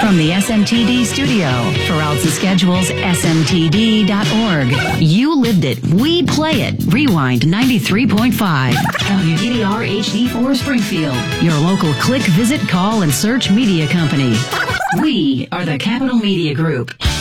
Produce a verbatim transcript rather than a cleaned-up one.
From the S M T D studio, for Alta Schedules, S M T D dot org. You lived it. We play it. Rewind ninety-three point five. W D D R H D four Springfield. Your local click, visit, call, and search media company. We are the Capital Media Group.